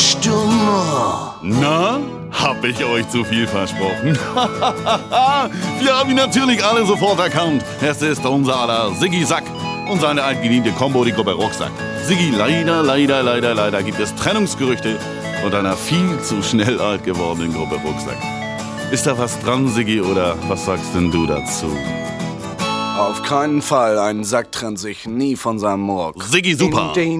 willst du nur? Na, hab ich euch zu viel versprochen? Wir haben ihn natürlich alle sofort erkannt. Es ist unser aller Siggi Sack und seine altgediente Combo, die Gruppe Rucksack. Siggi, leider gibt es Trennungsgerüchte von einer viel zu schnell alt gewordenen Gruppe Rucksack. Ist da was dran, Siggi, oder was sagst denn du dazu? Auf keinen Fall. Ein Sack trennt sich nie von seinem Murks. Siggi, super.